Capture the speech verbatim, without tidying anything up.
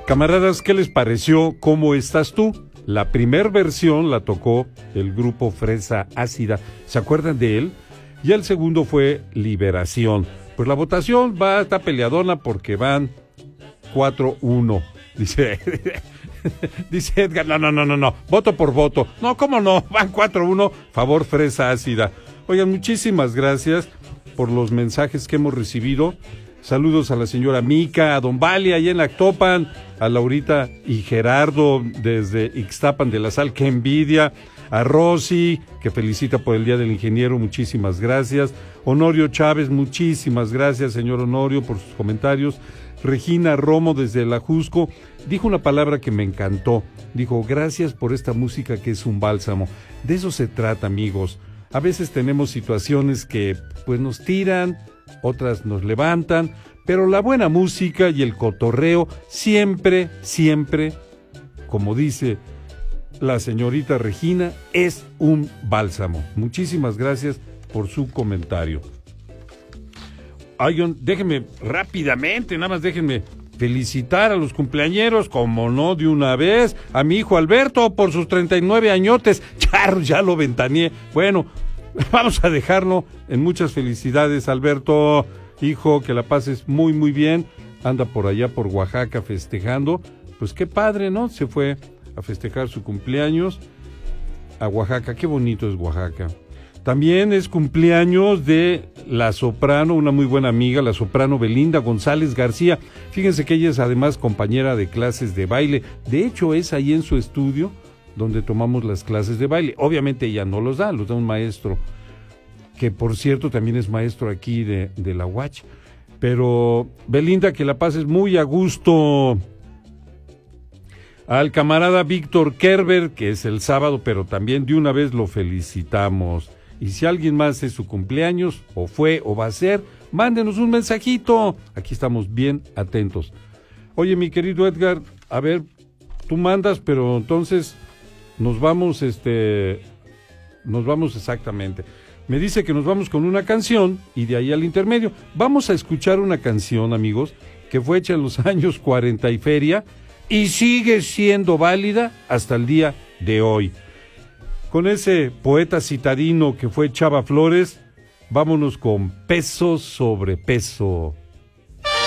Camaradas, ¿qué les pareció ¿Cómo estás tú? La primer versión la tocó el grupo Fresa Ácida, ¿se acuerdan de él? Y el segundo fue Liberación. Pues la votación va, está peleadona porque van cuatro uno, dice, dice Edgar, no, no, no, no, no, voto por voto, no, ¿cómo no? Van cuatro uno, favor Fresa Ácida. Oigan, muchísimas gracias por los mensajes que hemos recibido. Saludos a la señora Mica, a Don Vali allá en Actopan, a Laurita y Gerardo desde Ixtapan de la Sal, qué envidia, a Rosy, que felicita por el Día del Ingeniero, muchísimas gracias, Honorio Chávez, muchísimas gracias, señor Honorio, por sus comentarios, Regina Romo desde el Ajusco, dijo una palabra que me encantó, dijo, gracias por esta música que es un bálsamo, de eso se trata, amigos, a veces tenemos situaciones que pues nos tiran, otras nos levantan, pero la buena música y el cotorreo siempre, siempre, como dice la señorita Regina, es un bálsamo. Muchísimas gracias por su comentario. Ay, déjenme rápidamente, nada más déjenme felicitar a los cumpleañeros, como no, de una vez, a mi hijo Alberto por sus treinta y nueve añotes, ya, ya lo ventaneé. Bueno, vamos a dejarlo en muchas felicidades, Alberto, hijo, que la pases muy, muy bien. Anda por allá por Oaxaca festejando. Pues qué padre, ¿no? Se fue a festejar su cumpleaños a Oaxaca. Qué bonito es Oaxaca. También es cumpleaños de la soprano, una muy buena amiga, la soprano Belinda González García. Fíjense que ella es además compañera de clases de baile. De hecho, es ahí en su estudio donde tomamos las clases de baile. Obviamente ella no los da, los da un maestro, que por cierto también es maestro aquí de, de la U A C. Pero Belinda, que la pases muy a gusto. Al camarada Víctor Kerber, que es el sábado, pero también de una vez lo felicitamos. Y si alguien más es su cumpleaños, o fue, o va a ser, mándenos un mensajito. Aquí estamos bien atentos. Oye, mi querido Edgar, a ver, tú mandas, pero entonces nos vamos, este, nos vamos exactamente. Me dice que nos vamos con una canción y de ahí al intermedio. Vamos a escuchar una canción, amigos, que fue hecha en los años cuarenta y feria y sigue siendo válida hasta el día de hoy. Con ese poeta citadino que fue Chava Flores, vámonos con Peso sobre Peso.